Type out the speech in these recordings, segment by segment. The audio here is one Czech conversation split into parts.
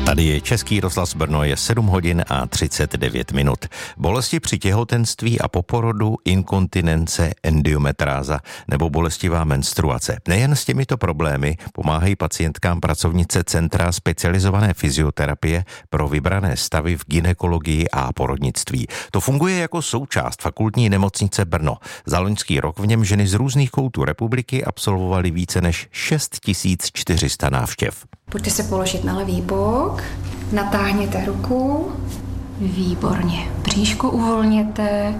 Tady je Český rozhlas Brno, je 7 hodin a 39 minut. Bolesti při těhotenství a po porodu, inkontinence, endometráza nebo bolestivá menstruace. Nejen s těmito problémy pomáhají pacientkám pracovnice Centra specializované fyzioterapie pro vybrané stavy v gynekologii a porodnictví. To funguje jako součást fakultní nemocnice Brno. Za loňský rok v něm ženy z různých koutů republiky absolvovaly více než 6400 návštěv. Pojďte se položit na levý bok, natáhněte ruku, výborně, bříško uvolněte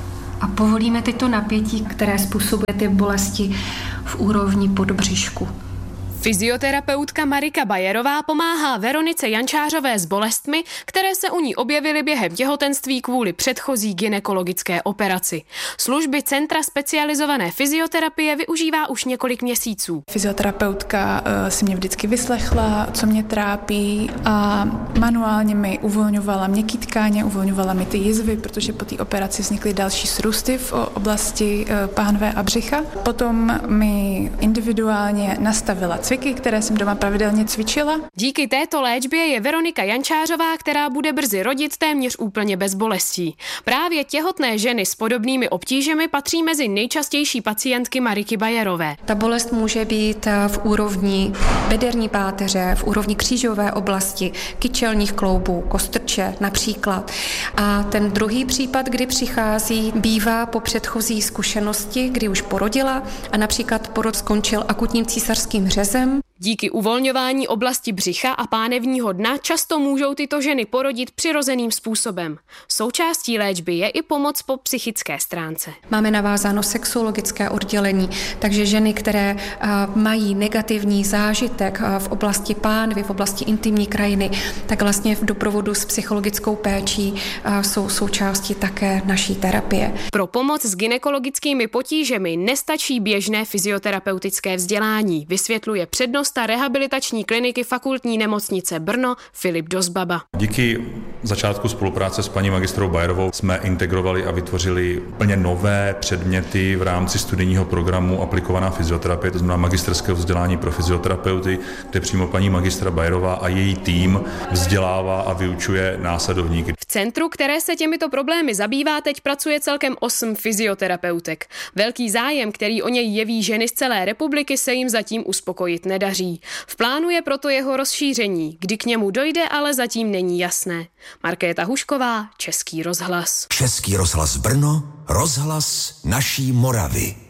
a povolíme teď to napětí, které způsobuje ty bolesti v úrovni podbřišku. Fyzioterapeutka Marika Bajerová pomáhá Veronice Jančářové s bolestmi, které se u ní objevily během těhotenství kvůli předchozí gynekologické operaci. Služby Centra specializované fyzioterapie využívá už několik měsíců. Fyzioterapeutka si mě vždycky vyslechla, co mě trápí a manuálně mi uvolňovala měkký tkáně, uvolňovala mi ty jizvy, protože po té operaci vznikly další srůsty v oblasti pánve a břicha. Potom mi individuálně nastavila cviky, které jsem doma pravidelně cvičila. Díky této léčbě je Veronika Jančářová, která bude brzy rodit, téměř úplně bez bolestí. Právě těhotné ženy s podobnými obtížemi patří mezi nejčastější pacientky Mariky Bajerové. Ta bolest může být v úrovni bederní páteře, v úrovni křížové oblasti, kyčelních kloubů, kostrče například. A ten druhý případ, kdy přichází, bývá po předchozí zkušenosti, kdy už porodila a například porod skončil akutním císařským řezem. Díky uvolňování oblasti břicha a pánevního dna často můžou tyto ženy porodit přirozeným způsobem. Součástí léčby je i pomoc po psychické stránce. Máme navázáno sexuologické oddělení, takže ženy, které mají negativní zážitek v oblasti pánvy, v oblasti intimní krajiny, tak vlastně v doprovodu s psychologickou péčí jsou součástí také naší terapie. Pro pomoc s gynekologickými potížemi nestačí běžné fyzioterapeutické vzdělání, vysvětluje přednosta rehabilitační kliniky fakultní nemocnice Brno Filip Dozbaba. Díky začátku spolupráce s paní magistrou Bajerovou jsme integrovali a vytvořili úplně nové předměty v rámci studijního programu aplikovaná fyzioterapie, to znamená magisterského vzdělání pro fyzioterapeuty, kde přímo paní magistra Bajerová a její tým vzdělává a vyučuje následovníky. V centru, které se těmito problémy zabývá, teď pracuje celkem 8 fyzioterapeutek. Velký zájem, který o něj jeví ženy z celé republiky, se jim zatím uspokojit nedaří. V plánu je proto jeho rozšíření. Kdy k němu dojde, ale zatím není jasné. Markéta Hušková, Český rozhlas. Český rozhlas Brno, rozhlas naší Moravy.